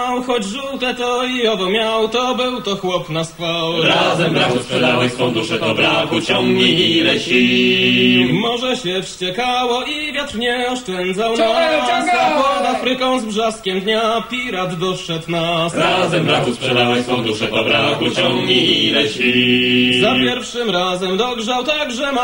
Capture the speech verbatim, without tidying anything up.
Choć żółte to i owo miał, to był to chłop na spał. Razem brachu sprzedałeś swą duszę, to brachu ciągnij ile sił. Morze się wściekało i wiatr nie oszczędzał nas, a pod Afryką z brzaskiem dnia pirat doszedł nas. Razem brachu sprzedałeś swą duszę, to brachu ciągnij ile sił. Za pierwszym razem dogrzał także